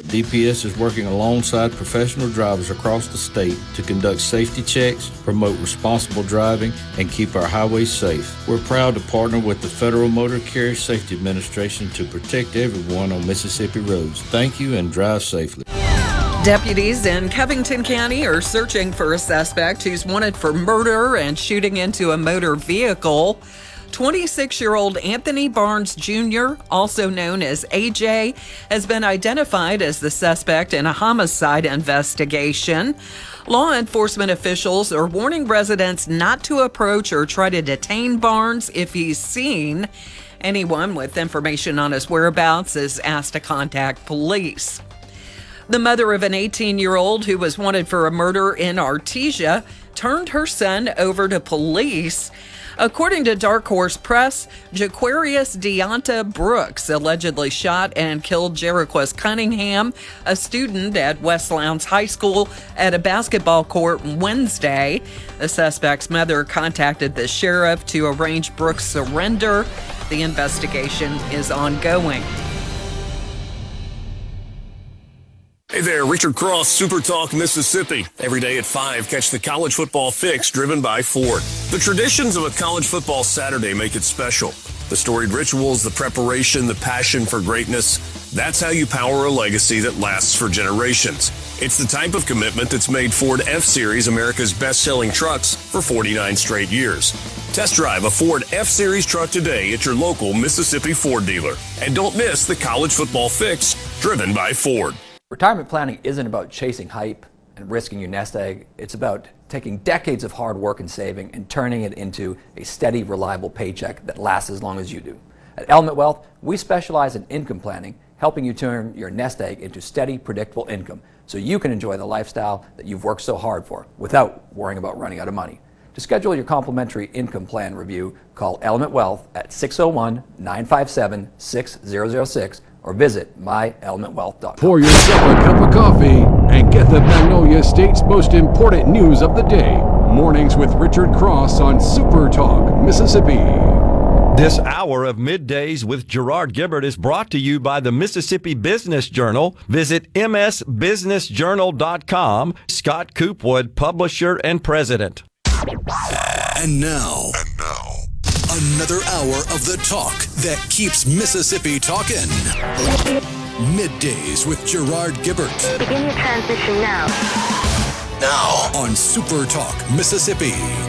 DPS is working alongside professional drivers across the state to conduct safety checks, promote responsible driving, and keep our highways safe. We're proud to partner with the Federal Motor Carrier Safety Administration to protect everyone on Mississippi roads. Thank you and drive safely. Deputies in Covington County are searching for a suspect who's wanted for murder and shooting into a motor vehicle. 26-year-old Anthony Barnes Jr., also known as AJ, has been identified as the suspect in a homicide investigation. Law enforcement officials are warning residents not to approach or try to detain Barnes if he's seen. Anyone with information on his whereabouts is asked to contact police. The mother of an 18-year-old who was wanted for a murder in Artesia turned her son over to police. According to Dark Horse Press, Jaquarius Deonta Brooks allegedly shot and killed Jeriquez Cunningham, a student at West Lowndes High School, at a basketball court Wednesday. The suspect's mother contacted the sheriff to arrange Brooks' surrender. The investigation is ongoing. Hey there, Richard Cross, Super Talk, Mississippi. Every day at 5, catch the College Football Fix driven by Ford. The traditions of a college football Saturday make it special. The storied rituals, the preparation, the passion for greatness. That's how you power a legacy that lasts for generations. It's the type of commitment that's made Ford F-Series America's best-selling trucks for 49 straight years. Test drive a Ford F-Series truck today at your local Mississippi Ford dealer. And don't miss the College Football Fix driven by Ford. Retirement planning isn't about chasing hype and risking your nest egg. It's about taking decades of hard work and saving and turning it into a steady, reliable paycheck that lasts as long as you do. At Element Wealth, we specialize in income planning, helping you turn your nest egg into steady, predictable income so you can enjoy the lifestyle that you've worked so hard for without worrying about running out of money. To schedule your complimentary income plan review, call Element Wealth at 601-957-6006 or visit myelementwealth.com. Pour yourself a cup of coffee and get the Magnolia State's most important news of the day. Mornings with Richard Cross on Super Talk, Mississippi. This hour of Middays with Gerard Gibert is brought to you by the Mississippi Business Journal. Visit msbusinessjournal.com. Scott Coopwood, publisher and president. And now, another hour of the talk that keeps Mississippi talking. Middays with Gerard Gibert. Begin your transition now. Now on Super Talk, Mississippi.